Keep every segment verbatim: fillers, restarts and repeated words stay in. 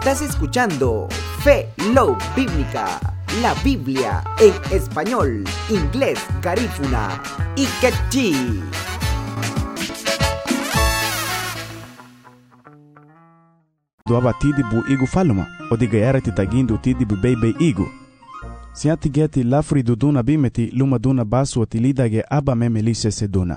Estás escuchando Fe Love Bíblica, la Biblia en español, inglés, garífuna y quechí. Doaba tidibu igu faluma, odiga era titagindu tidibu bebe igu. Siati geti lafri duduna bimeti luma duna basu otilidage aba memelise seduna.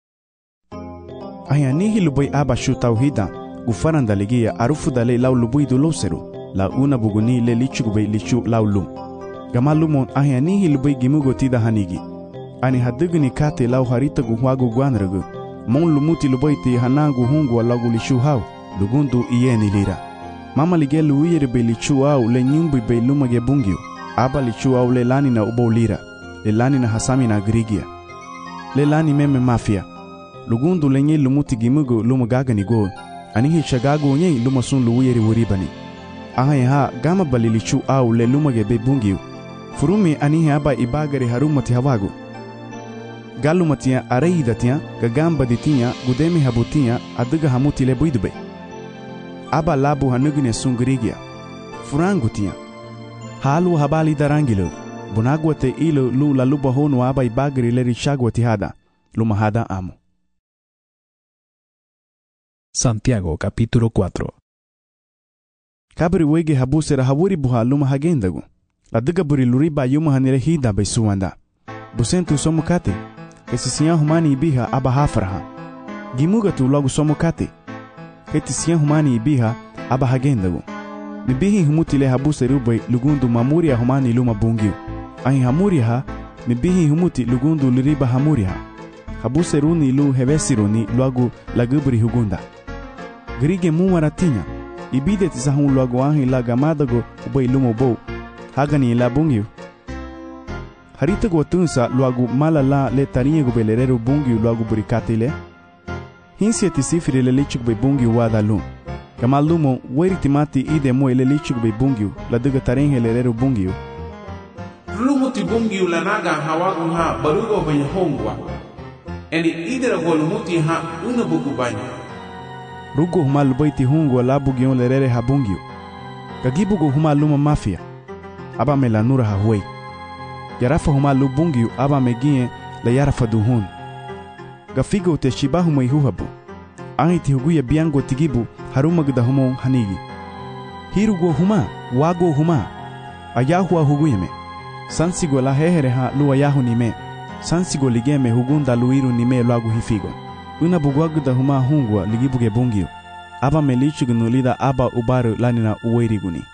Ayanihi lubui aba shutauhida, gufaranda ligia arufu dale lau lubui du loseru, la una buguni le lichugube lichu lau lum. Gamalumon ayanihi lubui gimugo tida hanigi. Ani haduguni kate lau harita guhuagu guanragu, mon lumuti lubui ti hanagu hungu lagu lichu hau. Lugundu ieni lira. Mama lige luire be lichu au le nyumbu be lumage bungiu. Aba lichu au le lani na ubo lira. Le lani na hasami na grigia. Le lani meme mafia. Lugundu le nye lumuti gimugo lumagaga ni go. Anihi shagago nye lumasun luire wuribani. Aha ha gama bali lichu au le lumage be bungiu. Furumi anihi aba ibagari harumati hawagu. Galumatia areidatia gagamba ditia gudemi habutia aduga hamuti le buidube. Aba labu hanugine sungrigia. Furangutia. Halu habali darangilo. Bunagwate ilo lu la luba honu aba ibagri le richagwati hada. Lumahada amo. Santiago capítulo cuatro. Kabri wege habusera hawuri buha luma hagendagu. La duga buri luriba yuma hanire hida be suwanda. Busentu somukate. Esisiyan humani ibiha aba hafraha. Gimuga tu logo somukate. Heti siyan humani ibiha aba hagendagu. Mibihi humuti le habuse rubai lugundu mamuria humani luma bungiu. Ahi hamuria ha, mibihi humuti lugundu luriba hamuria ha. Habuse runi lu hevesiruni logo lagubri hugunda. Grige mumaratinya, ibide tisahun logo ahi la gamadago ubai lumo bou. Hagani la bungiu. Harita go tunsa logo malala le tarinha go belereru bungiu logo burikate le. Hinsi eti sifiri le lichuk be bungiu wada lum. Kamalumo weri timati ide mo ele lichuk be bungiu la duga tarinha lereru bungiu. Lumuti bungiu la naga hawagu ha barugo banya hongwa. Eni idera go lumuti ha una bugu banya. Rugo huma lubaiti hongwa la bugion lerere ha bungiu. Gagibugo huma luma mafia. Aba melanura ha huei. Yarafa huma lu bungiu aba megie la yarafa duhun. Gafigo te shibahu mai huhabu. Ahiti huguya biango tigibu harumagda humo hanigi. Hirugo huma, wago huma. Ayahua huguyeme. Sansigo la hehere ha lu ayahu nime. Sansigo ligeme hugunda luiru nime lagu hifigo. Una bugwagda huma hungwa ligibuge bungiu. Aba melichugnu lida aba ubaru lanina uweiriguni.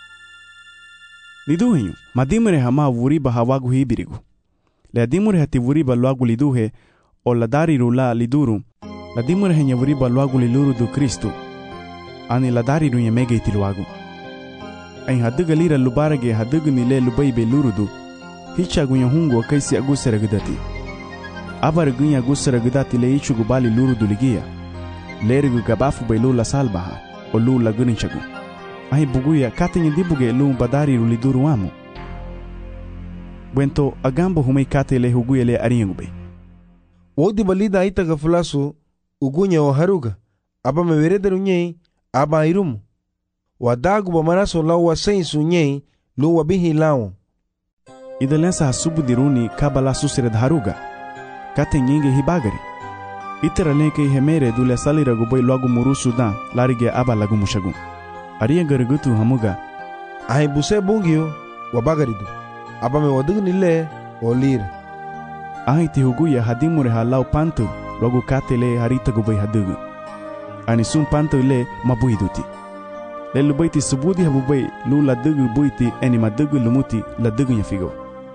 Liduhenyu, madimure hama wuriba hawagu hibirigu. Le adimure hati wuriba luagu liduhe, o la dariru la liduru, la dimure henya wuriba luagu liluru du Kristu, ani la dariru nyemege iti luagu. Ain haduga lira lubarage haduga nile lubaibe lurudu, hicha gunya hungu kaisi agusera gudati. Abar gunya agusera gudati le ichu gubali lurudu ligia, lerigu gabafu bai lula salbaha, o lula guninchagu. Ahi buguya kate dibuge lu badari ruliduru amo. Bwento agambo humei kate le huguya le ariangube. Wodi balida ita gafulasu ugunya wa haruga. Aba mewerederu nyei aba irumu. Wadagu ba maraso lau wa sensu nyei lu wabihi lau. Idalensa hasubu diruni kabala susire haruga. Kate nyenge hibagari. Itera lenke hemere dule salira guboi lagu murusu dan larige aba lagu mushagun. Aria garigutu hamuga. Ahi buse bungiu wabagaridu. Aba me wadugu nile olira. Ahi tihuguya hadimure halau pantu logo katele harita gubai hadugu. Ani sun pantu le mabuiduti. Le lubaiti subudi habubai lu la dugu buiti eni madugu lumuti la dugu nyafigo.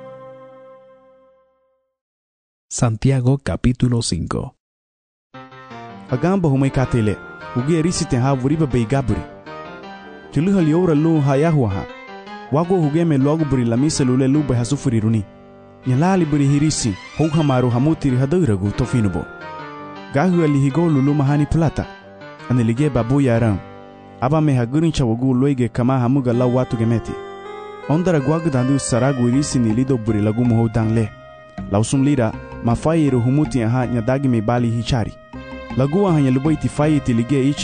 Santiago capítulo cinco. Agamba humai katele. Hugia risite ha wuriba bei gaburi. Tuluha liora lu hayahuaha. Wago hugeme logo buri la misa lule lube hasufuri runi. Nyalali buri hirisi, houha maru hamutiri haduragu tofinubo. Gahu alihigo lulu mahani plata. Anilige babu yaram. Aba me hagurincha wagu loige kama hamuga lau watu gemeti. Ondara guagu dandu saragu irisi ni lido buri lagu muho dangle. Lausum lira, mafairu humuti aha nyadagi me bali hichari. Lagu aha nyalubo iti fayi iti lige ichi